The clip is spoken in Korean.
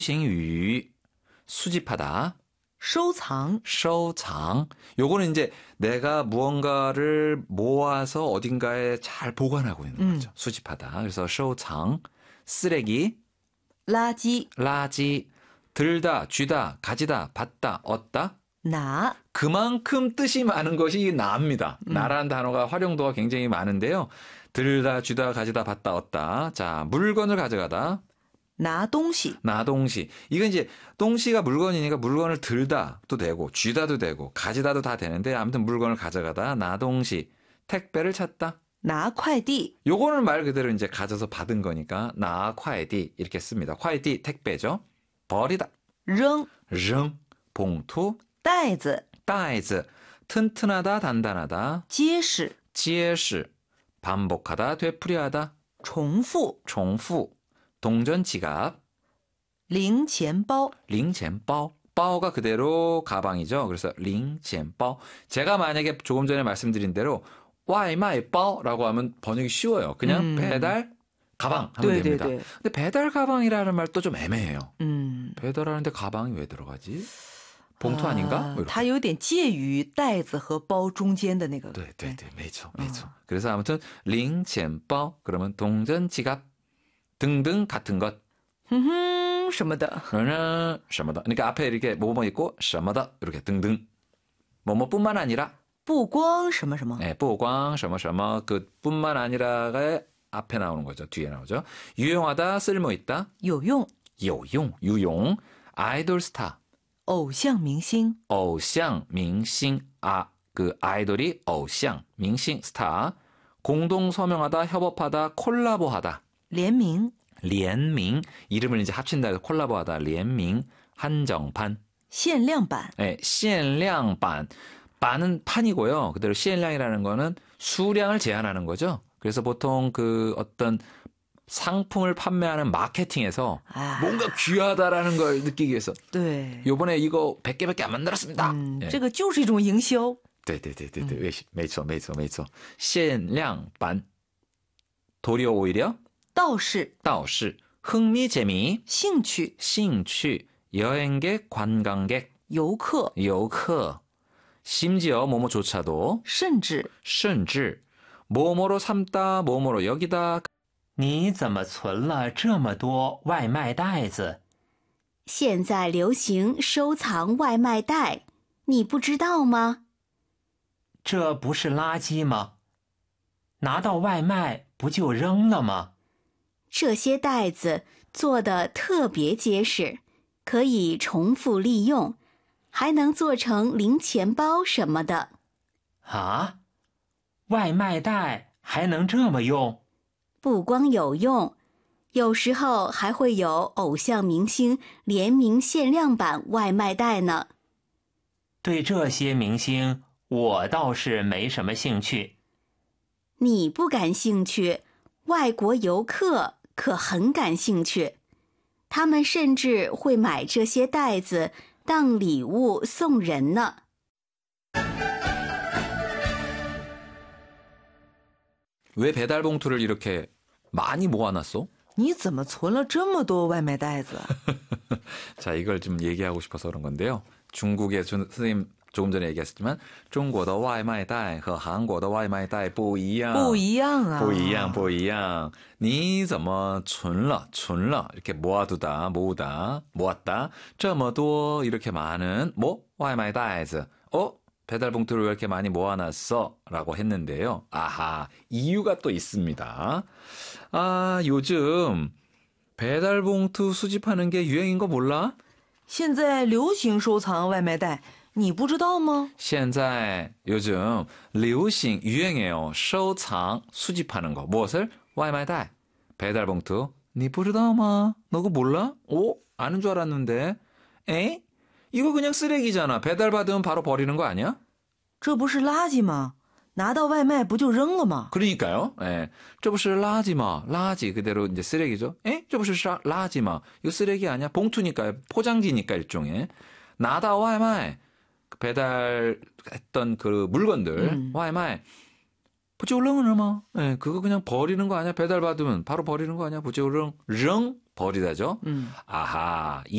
싱유 수집하다. 收藏收藏. 요거는 이제 내가 무언가를 모아서 어딘가에 잘 보관하고 있는 거죠. 수집하다. 그래서 收藏. 쓰레기. 垃圾 라지. 들다, 쥐다, 가지다, 받다, 얻다. 拿 그만큼 뜻이 많은 것이 나입니다. 나라는 단어가 활용도가 굉장히 많은데요. 들다, 쥐다, 가지다, 받다, 얻다. 자, 물건을 가져가다. 拿东西 나동시. 이건 이제 동시가 물건이니까 물건을 들다도 되고 쥐다도 되고 가지다도 다 되는데 아무튼 물건을 가져가다. 나동시. 택배를 찾다. 拿快递 요거는 말 그대로 이제 가져서 받은 거니까 나 콰이디 이렇게 씁니다. 콰이디 택배죠. 버리다. 扔扔. 봉투. 袋子 따이즈. 튼튼하다, 단단하다. 结实 지에시. 반복하다, 되풀이하다. 重复重复. 동전 지갑. 零钱包 링첸바오. 바오가 그대로 가방이죠. 그래서 링첸바오. 제가 만약에 조금 전에 말씀드린 대로 와이마이 바오라고 하면 번역이 쉬워요. 그냥 배달 가방 하면 네, 됩니다. 네, 네. 근데 배달 가방이라는 말도 좀 애매해요. 嗯 배달하는데 가방이 왜 들어가지? 봉투 아닌가? 뭐 이렇게. 它有点介于袋子和包中间的那个 네, 네, 네, 매죠, 매죠. 그래서 아무튼 링첸바오 그러면 동전 지갑 등등 같은 것. 什么的 셔마다. 그러니까 앞에 이렇게 뭐뭐 있고 셔마다 이렇게 등등. 뭐뭐뿐만 아니라 不光什么什么 네, 不光 셔머 그 뿐만 아니라가 앞에 나오는 거죠. 뒤에 나오죠. 유용하다, 쓸모 있다. 有用 유용, 유용. 아이돌 스타. 偶像明星偶像 明星. 그 아이돌이 偶像 明星 스타. 공동 서명하다, 협업하다, 콜라보하다. 联名联名 이름을 이제 합친다 해서 콜라보하다. 联名 한정판. 限量版 네, 限量版. 반은 판이고요. 그대로 限量이라는 거는 수량을 제한하는 거죠. 그래서 보통 그 어떤 상품을 판매하는 마케팅에서 뭔가 귀하다라는 걸 느끼기 위해서 对 요번에 이거 100개밖에 안 만들었습니다. 这个就是一种营销 네네네네. 没错没错没错. 限量版. 도리어 오히려 道士道士. 흥미 재미. 兴趣兴趣. 여행객 관광객. 游客游客. 심지어 뭐뭐조차도 甚至甚至 뭐뭐로 삼다 뭐뭐로 여기다. 你怎么存了这么多外卖袋子？ 现在流行收藏外卖袋，你不知道吗？ 这不是垃圾吗？拿到外卖不就扔了吗？ 这些袋子做得特别结实，可以重复利用，还能做成零钱包什么的。 啊，外卖袋还能这么用？ 不光有用，有时候还会有偶像明星联名限量版外卖袋呢。 对这些明星，我倒是没什么兴趣。 你不感兴趣，外国游客可很感兴趣，他们甚至会买这些袋子当礼物送人呢。 왜 배달 봉투를 이렇게 많이 모아놨어? 你怎么存了这么多外卖袋子 자, 이걸 좀 얘기하고 싶어서 그런 건데요. 중국의 선생님 조금 전에 얘기했지만 중국의 와이마이袋和韩国的外卖袋不一样. 不一样啊不一样,不一样. 你怎么存了 이렇게 모아두다, 모았다. 这么多 이렇게 많은 뭐? 外卖袋子. 배달 봉투를 왜 이렇게 많이 모아놨어? 라고 했는데요. 아하, 이유가 또 있습니다. 요즘 배달 봉투 수집하는 게 유행인 거 몰라? 现在流行收藏外卖袋你不知道吗现在 요즘 流行 유행해요. 收藏 수집하는 거. 무엇을? 外卖袋 배달 봉투. 你不知道吗? 너 그거 몰라? 아는 줄 알았는데. 에? 이거 그냥 쓰레기잖아. 배달 받으면 바로 버리는 거 아니야? 这不是垃圾吗拿到外卖不就扔了吗 그러니까요. 예. 这不是垃圾吗?垃圾 그대로 이제 쓰레기죠. 에? 这不是垃圾吗? 이거 쓰레기 아니야? 봉투니까요. 포장지니까 일종의. 나다 와이마이 배달했던 그 물건들 와이마이 不就扔了吗? 예, 그거 그냥 버리는 거 아니야? 배달 받으면 바로 버리는 거 아니야? 不就扔 버리는 버리다죠. 아하,